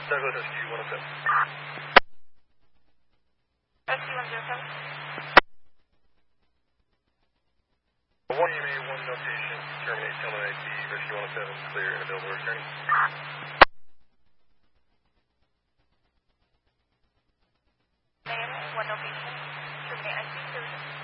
Douglas SQ 107. SQ 107. 1 EMA, 1 notation, terminate, terminate, SQ 107, clear and available returning. AMA, 1 location, terminate IC service.